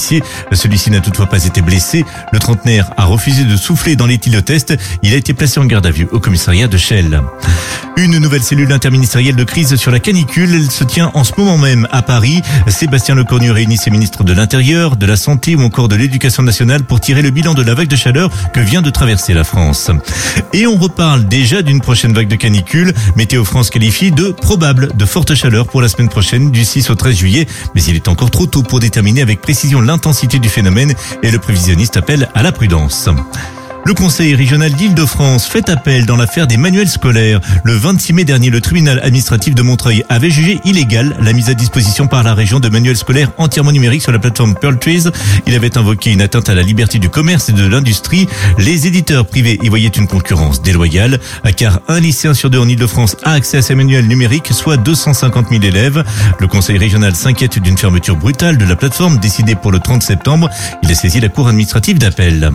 policier. Celui-ci n'a toutefois pas été blessé. Le trentenaire a refusé de souffler dans l'éthylotest. Il a été placé en garde à vue au commissariat de Chelles. Une nouvelle cellule interministérielle de crise sur la canicule. Elle se tient en ce moment même à Paris. Sébastien Lecornu réunit ses ministres de l'Intérieur, de la Santé ou encore de l'Éducation nationale pour tirer le bilan de la vague de chaleur que vient de traverser la France. Et on reparle déjà d'une prochaine vague de canicule. Météo France qualifie de probable de forte chaleur pour la semaine prochaine du 6 au 13 juillet. Mais il est encore trop tôt pour déterminer avec précision l'intensité du phénomène et le prévisionniste appelle à la prudence. Le Conseil régional d'Île-de-France fait appel dans l'affaire des manuels scolaires. Le 26 mai dernier, le tribunal administratif de Montreuil avait jugé illégale la mise à disposition par la région de manuels scolaires entièrement numériques sur la plateforme Pearl Trees. Il avait invoqué une atteinte à la liberté du commerce et de l'industrie. Les éditeurs privés y voyaient une concurrence déloyale, car un lycéen sur deux en Île-de-France a accès à ces manuels numériques, soit 250 000 élèves. Le Conseil régional s'inquiète d'une fermeture brutale de la plateforme décidée pour le 30 septembre. Il a saisi la cour administrative d'appel.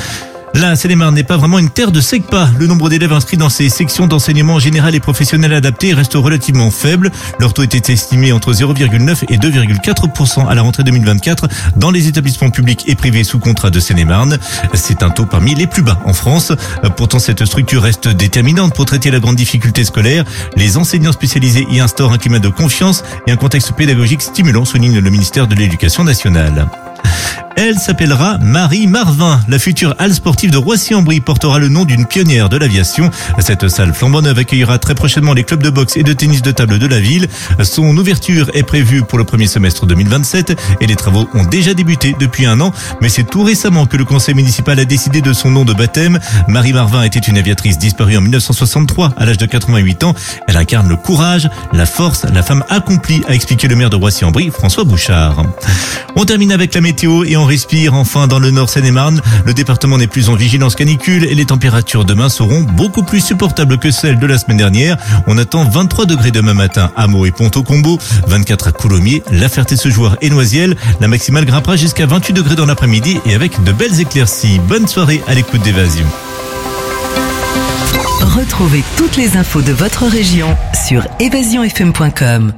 La Seine-et-Marne n'est pas vraiment une terre de SECPA. Le nombre d'élèves inscrits dans ces sections d'enseignement général et professionnel adapté reste relativement faible. Leur taux était estimé entre 0,9 et 2,4% à la rentrée 2024 dans les établissements publics et privés sous contrat de Seine-et-Marne. C'est un taux parmi les plus bas en France. Pourtant, cette structure reste déterminante pour traiter la grande difficulté scolaire. Les enseignants spécialisés y instaurent un climat de confiance et un contexte pédagogique stimulant, souligne le ministère de l'Éducation nationale. Elle s'appellera Marie Marvin. La future halle sportive de Roissy-en-Brie portera le nom d'une pionnière de l'aviation. Cette salle flambant neuve accueillera très prochainement les clubs de boxe et de tennis de table de la ville. Son ouverture est prévue pour le premier semestre 2027 et les travaux ont déjà débuté depuis un an. Mais c'est tout récemment que le conseil municipal a décidé de son nom de baptême. Marie Marvin était une aviatrice disparue en 1963 à l'âge de 88 ans. Elle incarne le courage, la force, la femme accomplie, a expliqué le maire de Roissy-en-Brie, François Bouchard. On termine avec la météo et on respire enfin dans le nord Seine-et-Marne. Le département n'est plus en vigilance canicule et les températures demain seront beaucoup plus supportables que celles de la semaine dernière. On attend 23 degrés demain matin à Meaux et Pont-au-Combo, 24 à Coulommiers, La Ferté-Sejoire et Noisiel. La maximale grimpera jusqu'à 28 degrés dans l'après-midi et avec de belles éclaircies. Bonne soirée à l'écoute d'Évasion. Retrouvez toutes les infos de votre région sur évasionfm.com.